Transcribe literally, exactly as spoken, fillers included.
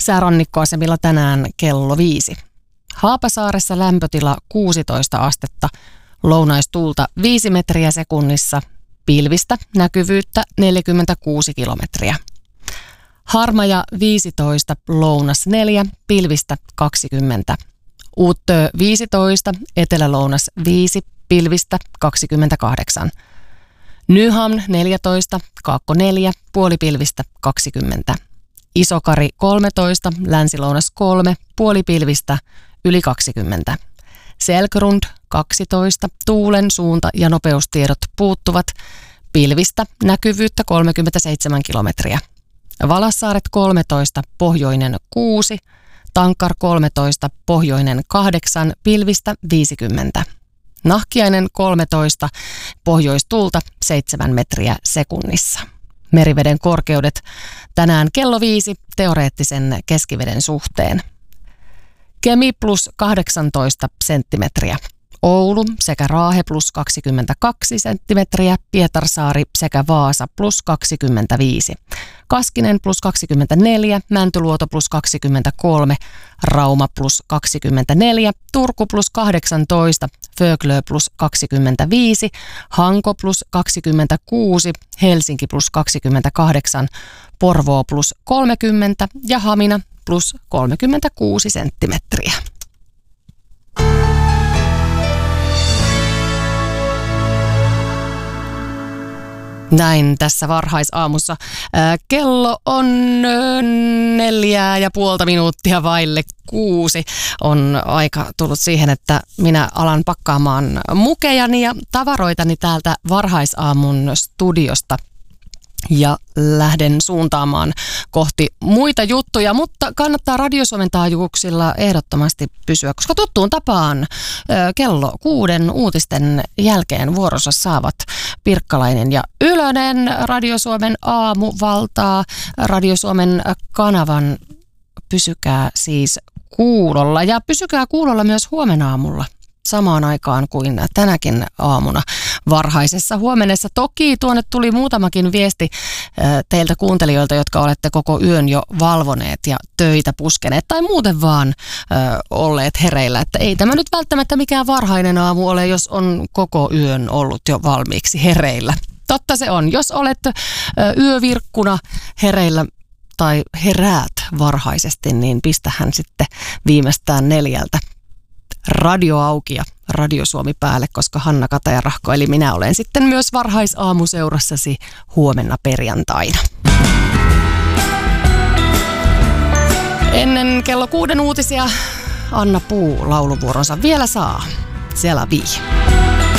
Säärannikkoasemilla tänään kello viisi. Haapasaaressa lämpötila kuusitoista astetta, lounaistuulta viisi metriä sekunnissa, pilvistä, näkyvyyttä neljäkymmentäkuusi kilometriä. Harmaja viisitoista, lounas neljä, pilvistä kaksikymmentä. Uuttöö viisitoista, etelä-lounas viisi, pilvistä kaksikymmentäkahdeksan. Nyhamn neljätoista, kaakko neljä, puolipilvistä kaksikymmentä. Isokari kolmetoista, länsilounas kolme, puolipilvistä yli kaksikymmentä. Selkrund kaksitoista, tuulen suunta ja nopeustiedot puuttuvat, pilvistä, näkyvyyttä kolmekymmentäseitsemän kilometriä. Valassaaret kolmetoista, pohjoinen kuusi, Tankkar kolmetoista, pohjoinen kahdeksan, pilvistä viisikymmentä. Nahkiainen kolmetoista, pohjoistuulta seitsemän metriä sekunnissa. Meriveden korkeudet tänään kello viisi teoreettisen keskiveden suhteen. Kemi plus kahdeksantoista senttimetriä. Oulu sekä Raahe plus kaksikymmentäkaksi senttimetriä, Pietarsaari sekä Vaasa plus kaksikymmentäviisi. Kaskinen plus kaksikymmentäneljä, Mäntyluoto plus kaksikymmentäkolme, Rauma plus kaksikymmentäneljä, Turku plus kahdeksantoista, Föglö plus kaksikymmentäviisi, Hanko plus kaksikymmentäkuusi, Helsinki plus kaksikymmentäkahdeksan, Porvoo plus kolmekymmentä ja Hamina plus kolmekymmentäkuusi senttimetriä. Näin tässä varhaisaamussa. Ää, kello on neljää ja puolta minuuttia vaille kuusi. On aika tullut siihen, että minä alan pakkaamaan mukejani ja tavaroitani täältä varhaisaamun studiosta. Ja lähden suuntaamaan kohti muita juttuja, mutta kannattaa Radio Suomen taajuuksilla ehdottomasti pysyä, koska tuttuun tapaan kello kuuden uutisten jälkeen vuorossa saavat Pirkkalainen ja Ylönen. Radio Suomen aamu valtaa Radio Suomen kanavan. Pysykää siis kuulolla ja pysykää kuulolla myös huomenna aamulla. Samaan aikaan kuin tänäkin aamuna varhaisessa huomenessa. Toki tuonne tuli muutamakin viesti teiltä kuuntelijoilta, jotka olette koko yön jo valvoneet ja töitä puskeneet tai muuten vaan ö, olleet hereillä. Että ei tämä nyt välttämättä mikään varhainen aamu ole, jos on koko yön ollut jo valmiiksi hereillä. Totta se on. Jos olet ö, yövirkkuna hereillä tai heräät varhaisesti, niin pistähän sitten viimeistään neljältä radio auki ja Radio Suomi päälle, koska Hanna Katajarahko eli minä olen sitten myös varhaisaamuseurassasi huomenna perjantaina. Ennen kello kuuden uutisia Anna Puu lauluvuoronsa vielä saa. Siellä vii.